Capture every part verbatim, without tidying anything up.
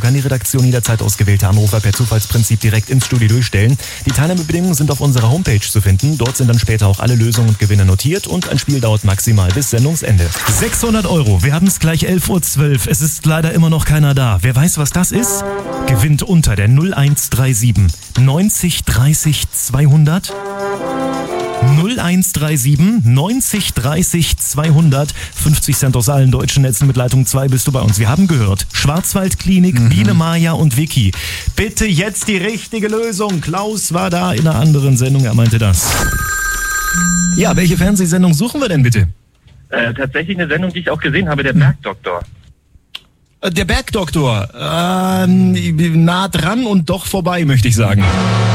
kann die Redaktion jederzeit ausgewählte Anrufer per Zufallsprinzip direkt ins Studio durchstellen. Die Teilnahmebedingungen sind auf unserer Homepage zu finden. Dort sind dann später auch alle Lösungen und Gewinne notiert und ein Spiel dauert maximal bis Sendungsende. sechshundert Euro, wir haben es gleich elf Uhr zwölf. Es ist leider immer noch keiner da. Wer weiß, was das ist? Gewinnt unter der null eins drei sieben neunzig dreißig zweihundert. null eins drei sieben neunzig dreißig zweihundert. fünfzig Cent aus allen deutschen Netzen mit Leitung zwei bist du bei uns. Wir haben gehört, Schwarzwaldklinik, mhm. Biene Maya und Vicky. Bitte jetzt die richtige Lösung. Klaus war da in einer anderen Sendung, er meinte das. Ja, welche Fernsehsendung suchen wir denn bitte? Äh, tatsächlich eine Sendung, die ich auch gesehen habe, der Bergdoktor. Der Bergdoktor. Äh, nah dran und doch vorbei, möchte ich sagen.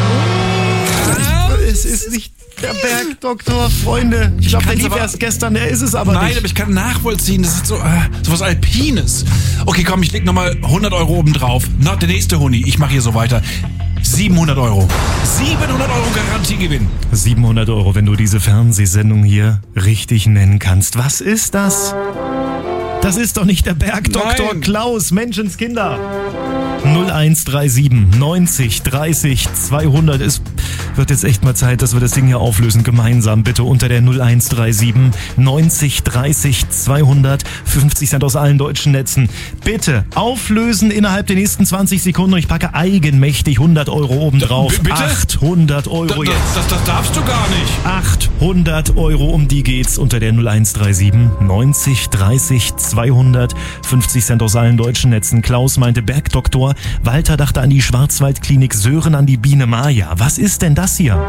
Es ist nicht der Bergdoktor, Freunde. Ich, ich glaube, der lief erst gestern, der ist es aber nein, nicht. Nein, aber ich kann nachvollziehen, das ist so, äh, so was Alpines. Okay, komm, ich leg nochmal hundert Euro oben drauf. Na, der nächste Huni, ich mache hier so weiter. siebenhundert Euro. siebenhundert Euro Garantiegewinn. siebenhundert Euro, wenn du diese Fernsehsendung hier richtig nennen kannst. Was ist das? Das ist doch nicht der Bergdoktor Nein. Klaus, Menschenskinder. null eins drei sieben neunzig dreißig zweihundert. Es wird jetzt echt mal Zeit, dass wir das Ding hier auflösen. Gemeinsam bitte unter der null eins drei sieben neunzig dreißig zweihundert. fünfzig Cent aus allen deutschen Netzen. Bitte auflösen innerhalb der nächsten zwanzig Sekunden. Ich packe eigenmächtig hundert Euro oben drauf. B- bitte? achthundert Euro da, jetzt. Das, das, das darfst du gar nicht. achthundert Euro, um die geht's unter der null eins drei sieben neunzig dreißig zweihundert. fünfzig Cent aus allen deutschen Netzen. Klaus meinte Bergdoktor. Walter dachte an die Schwarzwaldklinik, Sören an die Biene Maya. Was ist denn das hier?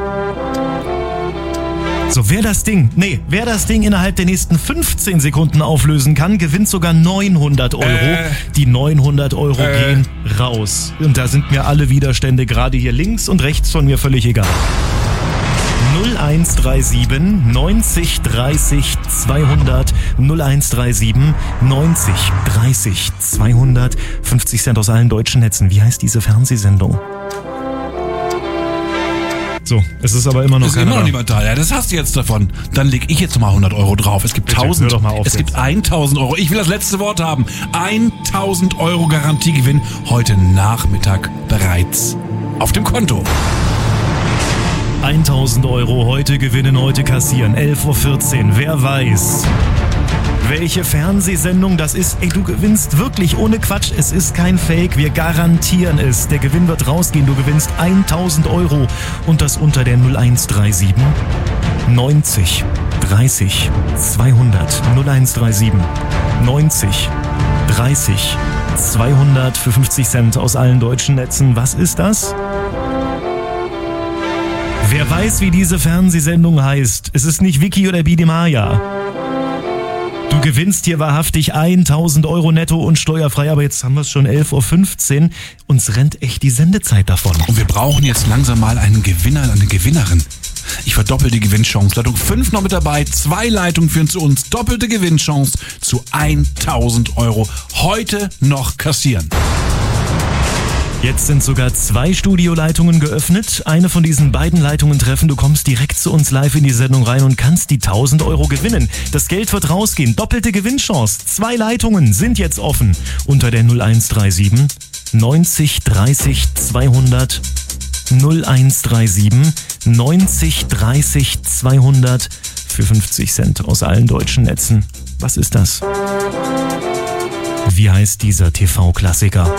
So, wer das Ding, nee, wer das Ding innerhalb der nächsten fünfzehn Sekunden auflösen kann, gewinnt sogar neunhundert Euro. Äh, die neunhundert Euro äh, gehen raus. Und da sind mir alle Widerstände gerade hier links und rechts von mir völlig egal. null eins drei sieben neunzig dreißig zweihundert. null eins drei sieben neunzig dreißig zweihundert. fünfzig Cent aus allen deutschen Netzen. Wie heißt diese Fernsehsendung? So, es ist aber immer noch ist immer noch niemand da. Ja, das hast du jetzt davon. Dann leg ich jetzt nochmal hundert Euro drauf. Es gibt Bitte, tausend. hör doch mal auf es jetzt. gibt tausend Euro. Ich will das letzte Wort haben. tausend Euro Garantiegewinn heute Nachmittag bereits auf dem Konto. tausend Euro heute gewinnen, heute kassieren. elf Uhr vierzehn. Wer weiß, welche Fernsehsendung das ist? Ey, du gewinnst wirklich ohne Quatsch. Es ist kein Fake. Wir garantieren es. Der Gewinn wird rausgehen. Du gewinnst tausend Euro. Und das unter der null eins drei sieben neunzig dreißig zweihundert. null eins drei sieben neunzig dreißig zweihundert für fünfzig Cent aus allen deutschen Netzen. Was ist das? Wer weiß, wie diese Fernsehsendung heißt? Es ist nicht Vicky oder Biene Maya. Du gewinnst hier wahrhaftig tausend Euro netto und steuerfrei, aber jetzt haben wir es schon elf Uhr fünfzehn. Uns rennt echt die Sendezeit davon. Und wir brauchen jetzt langsam mal einen Gewinner, eine Gewinnerin. Ich verdoppel die Gewinnchance. Leitung fünf noch mit dabei. Zwei Leitungen führen zu uns. Doppelte Gewinnchance zu tausend Euro. Heute noch kassieren. Jetzt sind sogar zwei Studioleitungen geöffnet. Eine von diesen beiden Leitungen treffen. Du kommst direkt zu uns live in die Sendung rein und kannst die tausend Euro gewinnen. Das Geld wird rausgehen. Doppelte Gewinnchance. Zwei Leitungen sind jetzt offen. Unter der null eins drei sieben neunzig dreißig zweihundert. null eins drei sieben neunzig dreißig zweihundert für fünfzig Cent aus allen deutschen Netzen. Was ist das? Wie heißt dieser T V-Klassiker?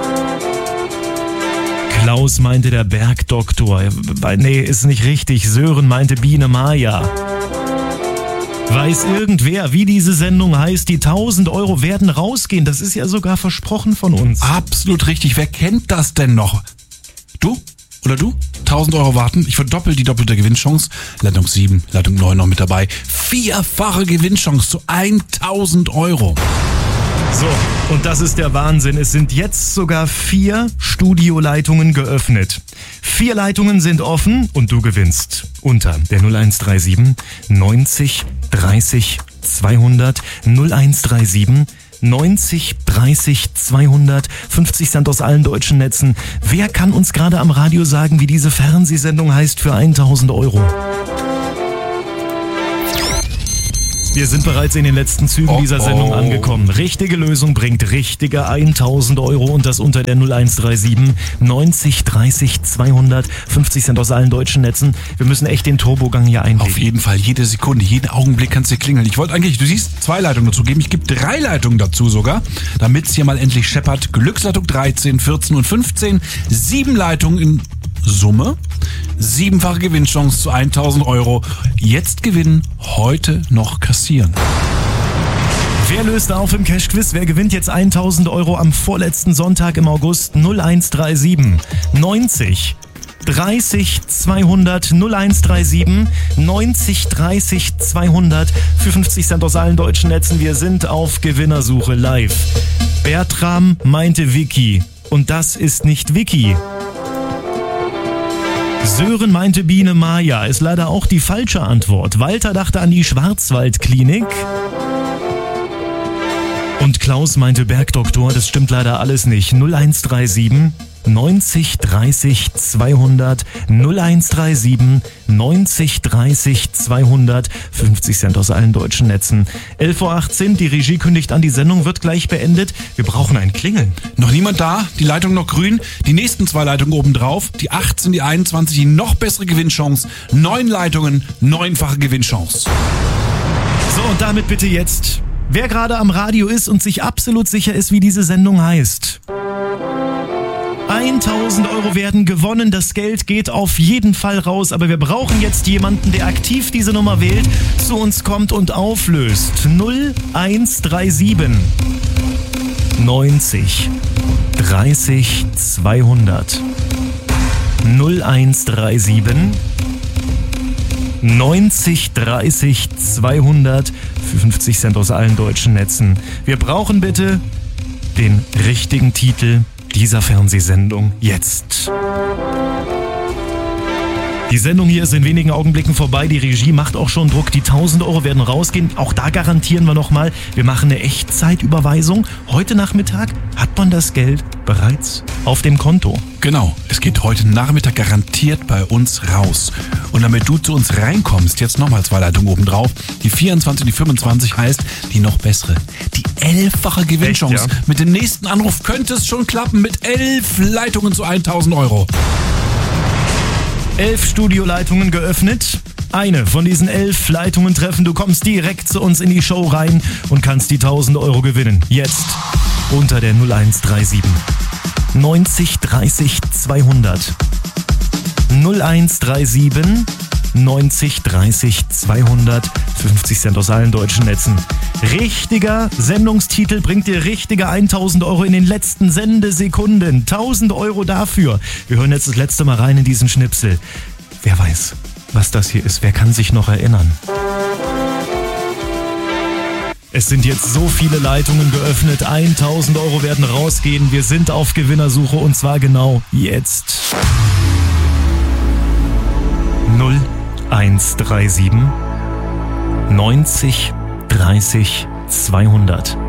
Klaus meinte der Bergdoktor. Nee, ist nicht richtig. Sören meinte Biene Maya. Weiß irgendwer, wie diese Sendung heißt? Die tausend Euro werden rausgehen. Das ist ja sogar versprochen von uns. Absolut richtig. Wer kennt das denn noch? Du? Oder du? tausend Euro warten. Ich verdoppel die doppelte Gewinnchance. Leitung sieben, Leitung neun noch mit dabei. Vierfache Gewinnchance zu tausend Euro. So, und das ist der Wahnsinn. Es sind jetzt sogar vier Studioleitungen geöffnet. Vier Leitungen sind offen und du gewinnst unter der null eins drei sieben neunzig dreißig zweihundert. null eins drei sieben neunzig dreißig zweihundert. fünfzig Cent aus allen deutschen Netzen. Wer kann uns gerade am Radio sagen, wie diese Fernsehsendung heißt für tausend Euro? Wir sind bereits in den letzten Zügen Oh, dieser Sendung oh. angekommen. Richtige Lösung bringt richtige tausend Euro und das unter der null eins drei sieben neunzig dreißig zweihundert, fünfzig Cent aus allen deutschen Netzen. Wir müssen echt den Turbogang hier einlegen. Auf jeden Fall, jede Sekunde, jeden Augenblick kannst du klingeln. Ich wollte eigentlich, du siehst, zwei Leitungen dazu geben. Ich gebe drei Leitungen dazu sogar, damit es hier mal endlich scheppert. Glücksleitung dreizehn, vierzehn und fünfzehn. Sieben Leitungen in Summe. Siebenfache Gewinnchance zu tausend Euro. Jetzt gewinnen, heute noch kassieren. Wer löst auf im Cash-Quiz? Wer gewinnt jetzt tausend Euro am vorletzten Sonntag im August? null eins drei sieben neunzig dreißig zweihundert, null eins drei sieben neunzig dreißig zweihundert für fünfzig Cent aus allen deutschen Netzen. Wir sind auf Gewinnersuche live. Bertram meinte Vicky und das ist nicht Vicky. Sören meinte Biene Maya, ist leider auch die falsche Antwort. Walter dachte an die Schwarzwaldklinik. Und Klaus meinte Bergdoktor, das stimmt leider alles nicht. null eins drei sieben neunzig dreißig zweihundert, null eins drei sieben neunzig dreißig zweihundert, fünfzig Cent aus allen deutschen Netzen. elf Uhr achtzehn, die Regie kündigt an, die Sendung wird gleich beendet. Wir brauchen ein Klingeln. Noch niemand da, die Leitung noch grün, die nächsten zwei Leitungen oben drauf, die achtzehn, die einundzwanzig, die noch bessere Gewinnchance, neun Leitungen, neunfache Gewinnchance. So, und damit bitte jetzt, wer gerade am Radio ist und sich absolut sicher ist, wie diese Sendung heißt. tausend Euro werden gewonnen, das Geld geht auf jeden Fall raus, aber wir brauchen jetzt jemanden, der aktiv diese Nummer wählt, zu uns kommt und auflöst. null eins drei sieben neunzig dreißig zweihundert, null eins drei sieben neunzig dreißig zweihundert für fünfzig Cent aus allen deutschen Netzen. Wir brauchen bitte den richtigen Titel dieser Fernsehsendung jetzt. Die Sendung hier ist in wenigen Augenblicken vorbei. Die Regie macht auch schon Druck. Die tausend Euro werden rausgehen. Auch da garantieren wir nochmal, wir machen eine Echtzeitüberweisung. Heute Nachmittag hat man das Geld bereits auf dem Konto. Genau, es geht heute Nachmittag garantiert bei uns raus. Und damit du zu uns reinkommst, jetzt nochmal zwei Leitungen oben drauf. Die vierundzwanzig und die fünfundzwanzig heißt die noch bessere. Die elffache Gewinnchance. Echt, ja? Mit dem nächsten Anruf könnte es schon klappen mit elf Leitungen zu tausend Euro. Elf Studioleitungen geöffnet. Eine von diesen elf Leitungen treffen. Du kommst direkt zu uns in die Show rein und kannst die tausend Euro gewinnen. Jetzt unter der null eins drei sieben neunzig dreißig zweihundert. null eins drei sieben neunzig dreißig zweihundert, fünfzig Cent aus allen deutschen Netzen. Richtiger Sendungstitel bringt dir richtige tausend Euro in den letzten Sendesekunden. tausend Euro dafür. Wir hören jetzt das letzte Mal rein in diesen Schnipsel. Wer weiß, was das hier ist? Wer kann sich noch erinnern? Es sind jetzt so viele Leitungen geöffnet. tausend Euro werden rausgehen. Wir sind auf Gewinnersuche und zwar genau jetzt. null eins drei sieben neunzig dreißig zweihundert.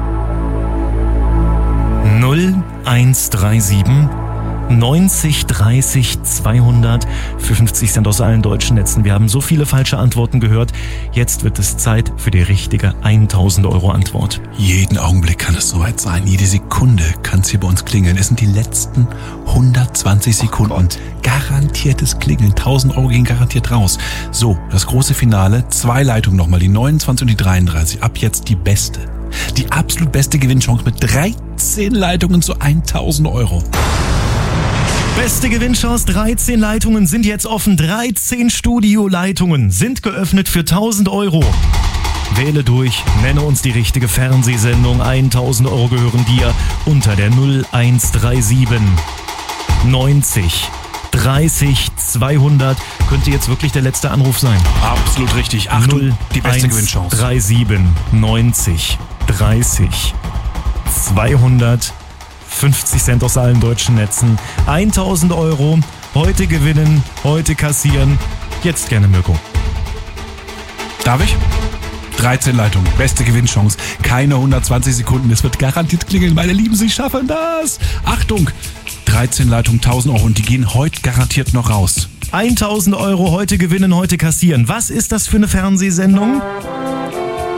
null eins drei sieben neunzig dreißig zweihundert für fünfzig Cent aus allen deutschen Netzen. Wir haben so viele falsche Antworten gehört. Jetzt wird es Zeit für die richtige tausend Euro Antwort. Jeden Augenblick kann es soweit sein. Jede Sekunde kann es hier bei uns klingeln. Es sind die letzten hundertzwanzig Sekunden. Oh Garantiertes Klingeln. tausend Euro gehen garantiert raus. So, das große Finale. Zwei Leitungen nochmal. Die neunundzwanzig und die dreiunddreißig. Ab jetzt die beste. Die absolut beste Gewinnchance mit dreizehn Leitungen zu tausend Euro. Beste Gewinnchance, dreizehn Leitungen sind jetzt offen. dreizehn Studioleitungen sind geöffnet für tausend Euro. Wähle durch, nenne uns die richtige Fernsehsendung. tausend Euro gehören dir unter der null eins drei sieben neunzig dreißig zweihundert. Könnte jetzt wirklich der letzte Anruf sein. Absolut richtig. Achtung, die beste Gewinnchance. null eins drei sieben neunzig dreißig zweihundert. fünfzig Cent aus allen deutschen Netzen. tausend Euro. Heute gewinnen, heute kassieren. Jetzt gerne Mirko. Darf ich? dreizehn Leitungen, beste Gewinnchance. Keine hundertzwanzig Sekunden, es wird garantiert klingeln. Meine Lieben, Sie schaffen das. Achtung, dreizehn Leitungen, tausend Euro und die gehen heute garantiert noch raus. tausend Euro, heute gewinnen, heute kassieren. Was ist das für eine Fernsehsendung?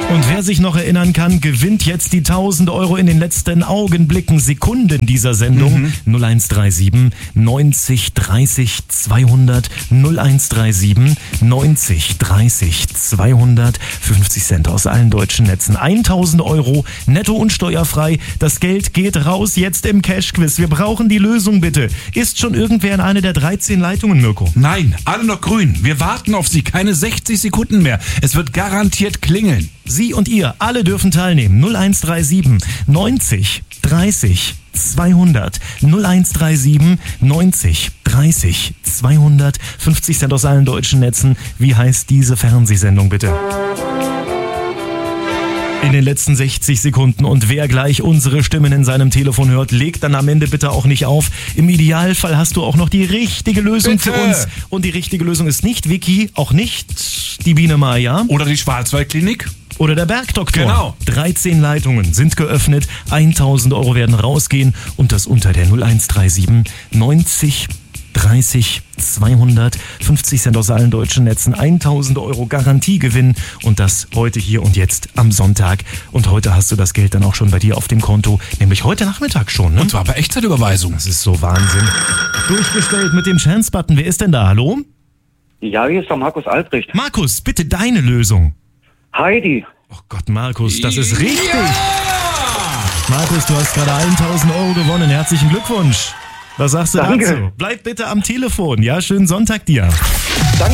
Und wer sich noch erinnern kann, gewinnt jetzt die tausend Euro in den letzten Augenblicken, Sekunden dieser Sendung. Mhm. null eins drei sieben neunzig dreißig zweihundert null eins drei sieben neunzig dreißig zweihundert fünfzig Cent aus allen deutschen Netzen. tausend Euro netto und steuerfrei. Das Geld geht raus jetzt im Cash-Quiz. Wir brauchen die Lösung bitte. Ist schon irgendwer in eine der dreizehn Leitungen, Mirko? Nein, alle noch grün. Wir warten auf Sie. Keine sechzig Sekunden mehr. Es wird garantiert klingeln. Sie und ihr, alle dürfen teilnehmen. null eins drei sieben neunzig dreißig zweihundert null eins drei sieben neunzig dreißig zweihundert fünfzig Cent aus allen deutschen Netzen. Wie heißt diese Fernsehsendung bitte? In den letzten sechzig Sekunden, und wer gleich unsere Stimmen in seinem Telefon hört, legt dann am Ende bitte auch nicht auf. Im Idealfall hast du auch noch die richtige Lösung bitte. für uns. Und die richtige Lösung ist nicht Vicky, auch nicht die Biene Maya. Oder die Schwarzwaldklinik. Oder der Bergdoktor. Genau. dreizehn Leitungen sind geöffnet, tausend Euro werden rausgehen und das unter der null eins drei sieben neunzig dreißig zweihundert fünfzig Cent aus allen deutschen Netzen, tausend Euro Garantiegewinn und das heute, hier und jetzt am Sonntag. Und heute hast du das Geld dann auch schon bei dir auf dem Konto, nämlich heute Nachmittag schon. Ne? Und zwar bei Echtzeitüberweisung. Das ist so Wahnsinn. Durchgestellt mit dem Chance-Button. Wer ist denn da? Hallo? Ja, hier ist der Markus Albrecht. Markus, bitte deine Lösung. Heidi. Oh Gott, Markus, das ist richtig. Ja! Markus, du hast gerade tausend Euro gewonnen. Herzlichen Glückwunsch. Was sagst du Danke. dazu? Bleib bitte am Telefon. Ja, schönen Sonntag dir.